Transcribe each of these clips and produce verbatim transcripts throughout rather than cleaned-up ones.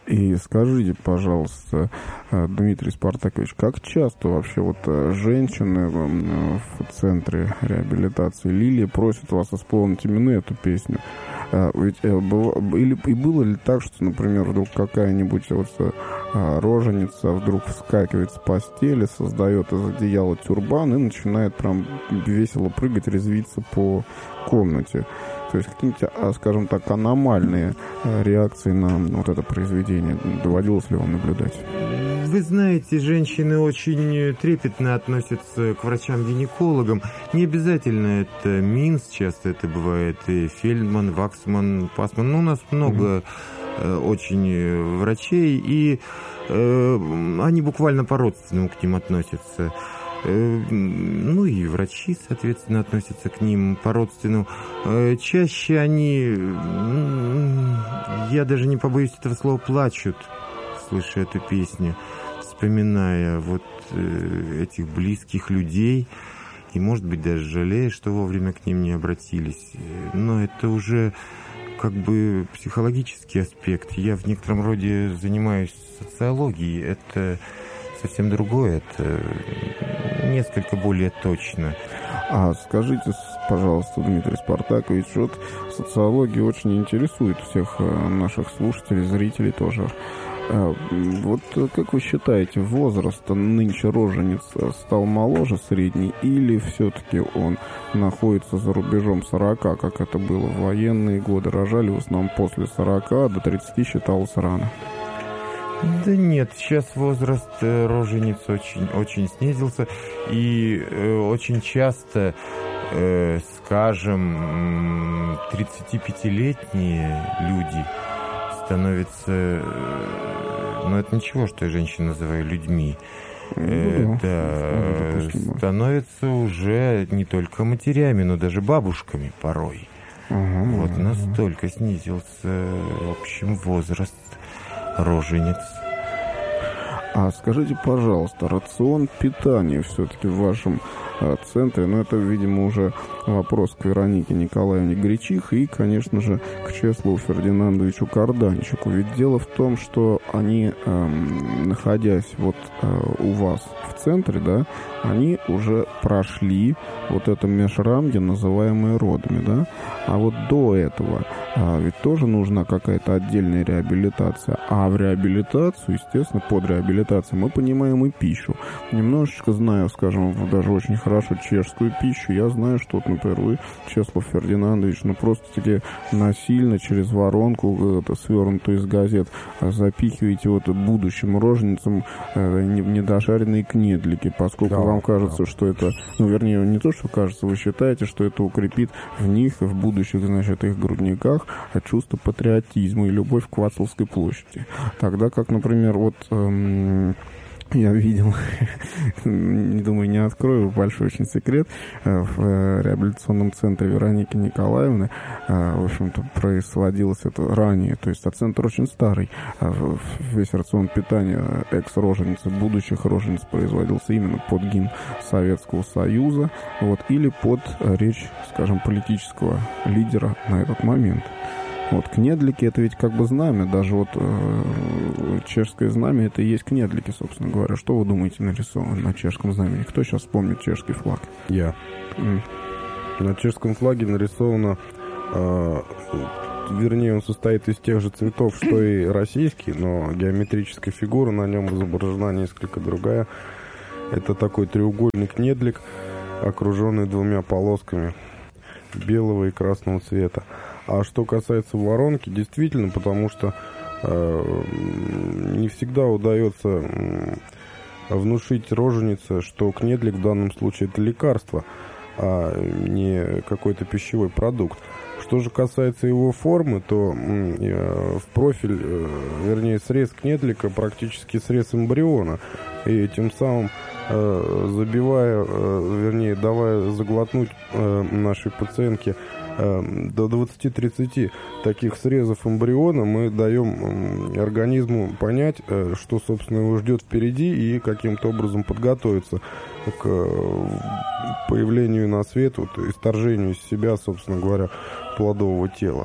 И скажите, пожалуйста, Дмитрий Спартакович, как часто вообще вот женщины в центре реабилитации «Лилия» просят вас исполнить именно эту песню? Ведь или и было ли так, что, например, вдруг какая-нибудь вот роженица вдруг вскакивает с постели, создает из одеяла тюрбан и начинает прям весело прыгать, резвиться по комнате? То есть какие-нибудь, скажем так, аномальные реакции на вот это произведение доводилось ли вам наблюдать? Вы знаете, женщины очень трепетно относятся к врачам-гинекологам. Не обязательно это Минц, часто это бывает и Фельдман, Ваксман, Пасман. Ну, у нас много mm-hmm. очень врачей, и э, они буквально по-родственному к ним относятся. Ну и врачи, соответственно, относятся к ним по-родственному. Чаще они, я даже не побоюсь этого слова, плачут, слыша эту песню, вспоминая вот этих близких людей, и, может быть, даже жалея, что вовремя к ним не обратились. Но это уже как бы психологический аспект. Я в некотором роде занимаюсь социологией. Это совсем другое, это несколько более точно. А скажите, пожалуйста, Дмитрий Спартакович, вот социология очень интересует всех наших слушателей, зрителей тоже. Вот как вы считаете, возраст нынче рожениц стал моложе средней, или все-таки он находится за рубежом сорока, как это было в военные годы? Рожали в основном после сорока, до тридцати считалось рано. Да нет, сейчас возраст рожениц очень, очень снизился, и э, очень часто, э, скажем, тридцатипятилетние люди становятся, э, ну это ничего, что я женщин называю людьми, э, да, становятся уже не только матерями, но даже бабушками порой. Uh-huh. Вот настолько снизился, в общем, возраст рожениц. А скажите, пожалуйста, рацион питания все-таки в вашем э, центре, ну, это, видимо, уже вопрос к Веронике Николаевне Гречихе и, конечно же, к Чеслову Фердинандовичу Карданчику. Ведь дело в том, что они, э, находясь вот э, у вас в центре, да, они уже прошли вот это межрамье, называемое родами, да, а вот до этого а, ведь тоже нужна какая-то отдельная реабилитация, а в реабилитацию, естественно, под реабилитацией мы понимаем и пищу. Немножечко знаю, скажем, даже очень хорошо чешскую пищу, я знаю, что, вот, например, вы, Чеслов Фердинандович, ну просто-таки насильно через воронку, это, свернутую из газет, запихиваете вот будущим роженицам э, недожаренные кнедлики, поскольку да, вам кажется, да. что это, ну, вернее, не то, что кажется, вы считаете, что это укрепит в них, в будущих, значит, их грудниках чувство патриотизма и любовь к Вацлавской площади. Тогда как, например, вот эм, я видел, не думаю, не открою, большой очень секрет, в реабилитационном центре Вероники Николаевны, в общем-то, происходилось это ранее, то есть а центр очень старый, весь рацион питания экс-рожениц, будущих рожениц производился именно под гимн Советского Союза, вот, или под речь, скажем, политического лидера на этот момент. Вот, кнедлики — это ведь как бы знамя, даже вот э, чешское знамя — это и есть кнедлики, собственно говоря. Что вы думаете нарисовано на чешском знамени? Кто сейчас вспомнит чешский флаг? Я. Mm. На чешском флаге нарисовано, э, вернее, он состоит из тех же цветов, что и российский, но геометрическая фигура на нем изображена несколько другая. Это такой треугольный кнедлик, окруженный двумя полосками белого и красного цвета. А что касается воронки, действительно, потому что э, не всегда удается э, внушить роженице, что кнедлик в данном случае это лекарство, а не какой-то пищевой продукт. Что же касается его формы, то э, в профиль, э, вернее, срез кнедлика практически срез эмбриона, и тем самым э, забивая, э, вернее, давая заглотнуть э, нашей пациентке до двадцати-тридцати таких срезов эмбриона, мы даем организму понять, что, собственно, его ждет впереди, и каким-то образом подготовиться к появлению на свет, вот, исторжению из себя, собственно говоря, плодового тела.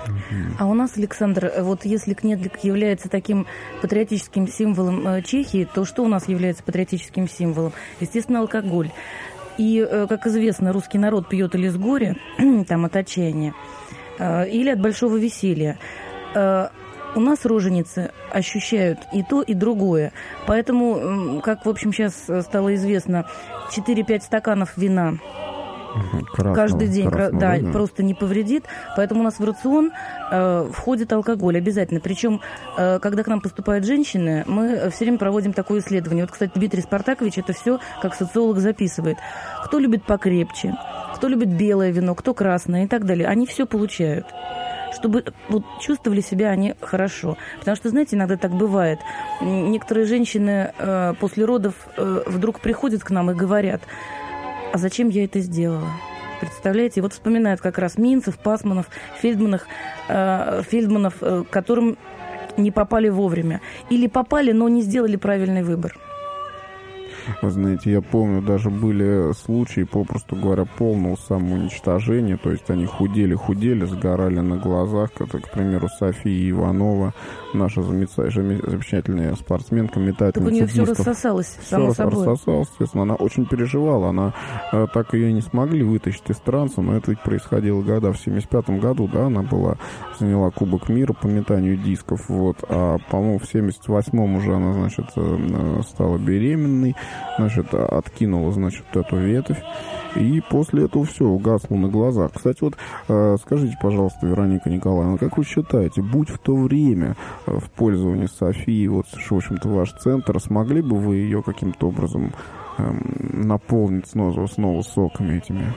А у нас, Александр, вот если кнедлик является таким патриотическим символом Чехии, то что у нас является патриотическим символом? Естественно, алкоголь. И, как известно, русский народ пьет или с горя, там, от отчаяния, или от большого веселья. У нас роженицы ощущают и то, и другое. Поэтому, как, в общем, сейчас стало известно, четыре-пять стаканов вина Красного, каждый день красного, да, да. просто не повредит. Поэтому у нас в рацион э, входит алкоголь обязательно. Причем, э, когда к нам поступают женщины, мы все время проводим такое исследование. Вот, кстати, Дмитрий Спартакович это все как социолог записывает. Кто любит покрепче, кто любит белое вино, кто красное и так далее. Они все получают, чтобы вот, чувствовали себя они хорошо. Потому что, знаете, иногда так бывает. Некоторые женщины э, после родов э, вдруг приходят к нам и говорят: а зачем я это сделала? Представляете? И вот вспоминают как раз Минцев, Пасманов, Фельдманов, э, Фельдманов э, которым не попали вовремя. Или попали, но не сделали правильный выбор. Вы знаете, я помню, даже были случаи, попросту говоря, полного самоуничтожения. То есть они худели-худели, сгорали на глазах. Это, к примеру, София Иванова, наша замечательная спортсменка, метательница так у нее дисков. все рассосалось, само все собой. рассосалось, естественно. Она очень переживала. Она э, так ее не смогли вытащить из транса, но это ведь происходило года в семьдесят пятом году, да, она была, заняла Кубок мира по метанию дисков, вот. А, по-моему, в семьдесят восьмом уже она, значит, стала беременной. Значит, откинула, значит, эту ветвь. И после этого все угасло на глазах. Кстати, вот э, скажите, пожалуйста, Вероника Николаевна, как вы считаете, будь в то время э, в пользовании Софии, вот, в общем-то, ваш центр, смогли бы вы ее каким-то образом э, наполнить снова, снова соками этими?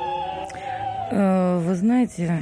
Вы знаете,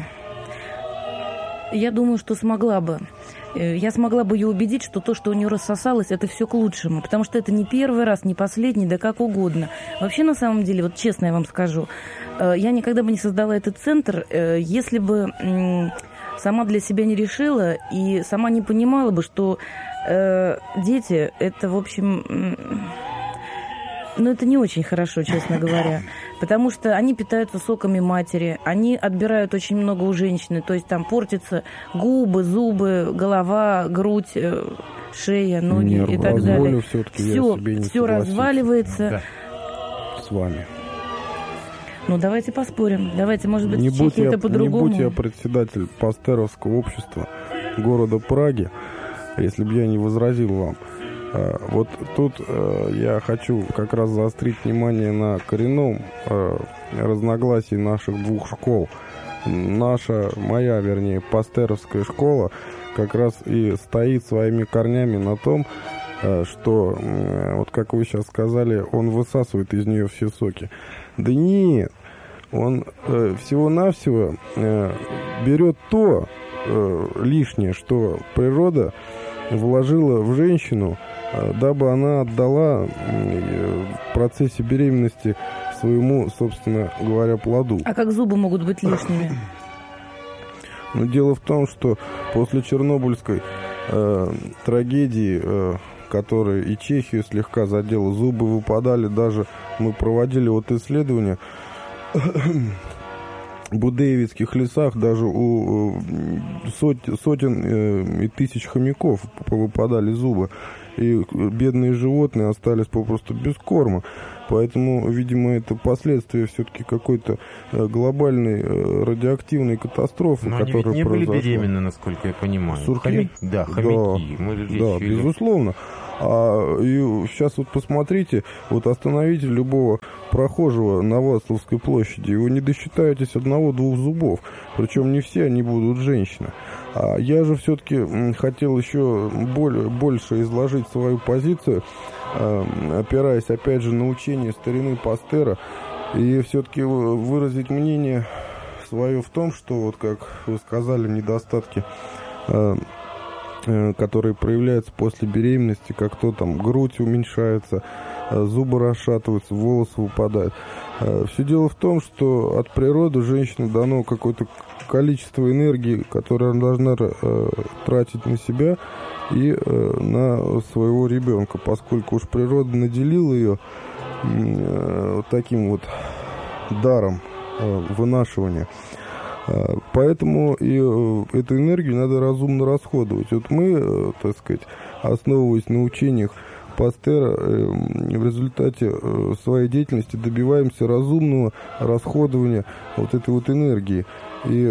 я думаю, что смогла бы. Я смогла бы ее убедить, что то, что у нее рассосалось, это все к лучшему. Потому что это не первый раз, не последний, да как угодно. Вообще, на самом деле, вот честно я вам скажу, я никогда бы не создала этот центр, если бы сама для себя не решила и сама не понимала бы, что дети, это, в общем... Ну, это не очень хорошо, честно говоря. Потому что они питаются соками матери, они отбирают очень много у женщины. То есть там портятся губы, зубы, голова, грудь, шея, ноги Нервы. и так далее. Все, все разваливается. Да. С вами. Ну, давайте поспорим. Давайте, может быть, не в Чехии это по-другому. Не будь я председатель Пастеровского общества города Праги, если бы я не возразил вам. Вот тут э, я хочу как раз заострить внимание на коренном э, разногласии наших двух школ. Наша, моя, вернее, пастеровская школа как раз и стоит своими корнями на том, э, что, э, вот как вы сейчас сказали, он высасывает из нее все соки. Да нет, он э, всего-навсего э, берет то э, лишнее, что природа вложила в женщину, дабы она отдала в процессе беременности своему, собственно говоря, плоду. А как зубы могут быть лишними? Но дело в том, что после Чернобыльской э, трагедии, э, которая и Чехию слегка задела, зубы выпадали даже, мы проводили вот исследования, в Будеевицких лесах даже у сот, сотен и тысяч хомяков повыпадали зубы. И бедные животные остались попросту без корма. Поэтому, видимо, это последствия все-таки какой-то глобальной радиоактивной катастрофы, но которая они ведь не произошла. были беременны, насколько я понимаю. Сурки? Хомяки? Да, хомяки. Да, Мы же да, безусловно. А и сейчас вот посмотрите, вот остановите любого прохожего на Вацлавской площади, и вы не досчитаетесь одного-двух зубов, причем не все они будут женщины. А я же все-таки хотел еще более, больше изложить свою позицию, опираясь опять же на учение старины Пастера, и все-таки выразить мнение свое в том, что вот как вы сказали, недостатки, которые проявляются после беременности, как то там грудь уменьшается, зубы расшатываются, волосы выпадают. Все дело в том, что от природы женщине дано какое-то количество энергии, которое она должна э, тратить на себя и э, на своего ребенка, поскольку уж природа наделила ее э, вот таким вот даром э, вынашивания. Поэтому и эту энергию надо разумно расходовать. Вот мы, так сказать, основываясь на учениях Пастера, в результате своей деятельности добиваемся разумного расходования вот этой вот энергии. И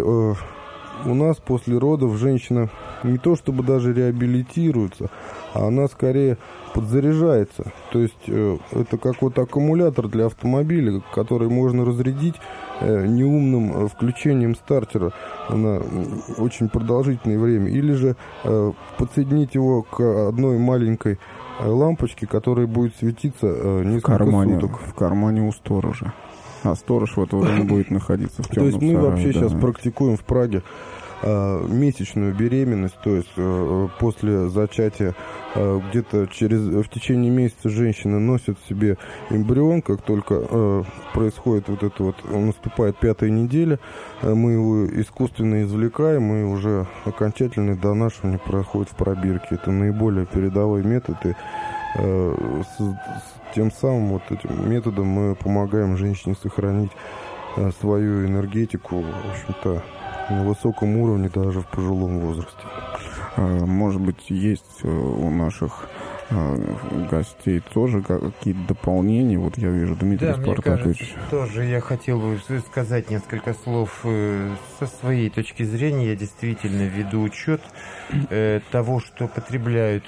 у нас после родов женщина не то чтобы даже реабилитируется, а она скорее подзаряжается. То есть э, это как вот аккумулятор для автомобиля, который можно разрядить э, неумным включением стартера на очень продолжительное время. Или же э, подсоединить его к одной маленькой лампочке, которая будет светиться э, несколько в кармане, суток. В кармане у сторожа. А сторож в это время будет находиться в темном То есть мы сарае, вообще да. сейчас практикуем в Праге э, месячную беременность, то есть э, после зачатия э, где-то через в течение месяца женщина носит в себе эмбрион, как только э, происходит вот это вот, наступает пятая неделя, э, мы его искусственно извлекаем, и уже окончательное донашивание проходит в пробирке. Это наиболее передовой метод, и э, с, с тем самым вот этим методом мы помогаем женщине сохранить э, свою энергетику, в общем-то, на высоком уровне даже в пожилом возрасте. Может быть, есть у наших гостей тоже какие-то дополнения? Вот я вижу, Дмитрий да, Спартакович. Мне кажется, тоже я хотел бы сказать несколько слов со своей точки зрения. Я действительно веду учет э, того, что потребляют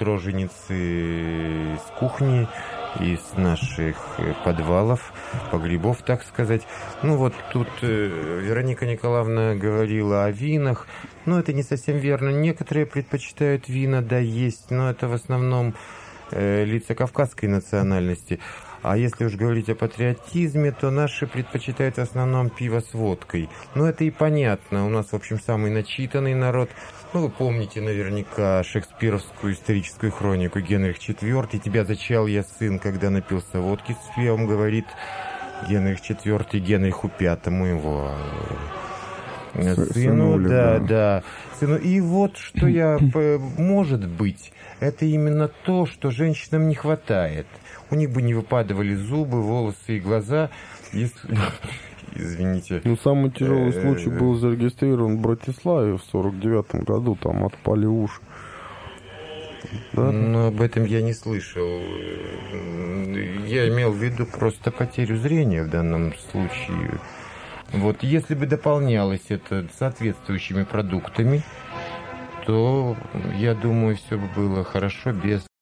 роженицы с кухни, из наших подвалов, погребов, так сказать. Ну вот тут э, Вероника Николаевна говорила о винах. Но это не совсем верно. Некоторые предпочитают вина, да, есть, но это в основном э, лица кавказской национальности. А если уж говорить о патриотизме, то наши предпочитают в основном пиво с водкой. Но это и понятно. У нас, в общем, самый начитанный народ. Ну, вы помните наверняка шекспировскую историческую хронику «Генрих четвёртый. Тебя зачал я, сын, когда напился водки с пивом», говорит Генрих четвёртый Генриху пятому его сыну. Сынули, да, да. да. Сыну. И вот что я... Может быть, это именно то, что женщинам не хватает. У них бы не выпадывали зубы, волосы и глаза, если... Извините. Ну, самый тяжелый случай был зарегистрирован в Братиславе в сорок девятом году, там отпали уши. Да? Но об этом я не слышал. Я имел в виду просто потерю зрения в данном случае. Вот, если бы дополнялось это соответствующими продуктами, то, я думаю, все бы было хорошо без